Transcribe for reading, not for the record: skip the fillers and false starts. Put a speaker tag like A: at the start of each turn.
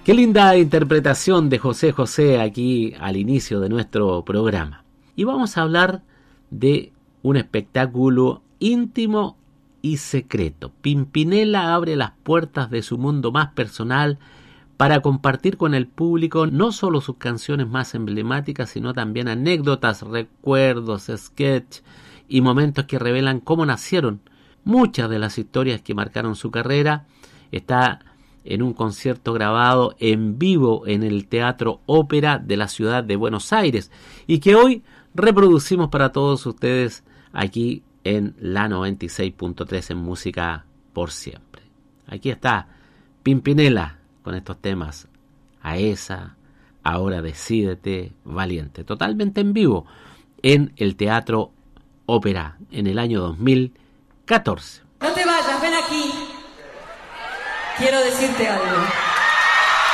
A: Qué linda interpretación de José José aquí al inicio de nuestro programa. Y vamos a hablar de un espectáculo íntimo y secreto. Pimpinela abre las puertas de su mundo más personal para compartir con el público no solo sus canciones más emblemáticas, sino también anécdotas, recuerdos, sketch y momentos que revelan cómo nacieron muchas de las historias que marcaron su carrera. Está en un concierto grabado en vivo en el Teatro Ópera de la ciudad de Buenos Aires y que hoy reproducimos para todos ustedes aquí en la 96.3 en Música por Siempre. Aquí está Pimpinela con estos temas: A esa, Ahora decídete, Valiente, totalmente en vivo en el Teatro Ópera en el año 2014.
B: No te vayas, ven aquí. Quiero decirte algo.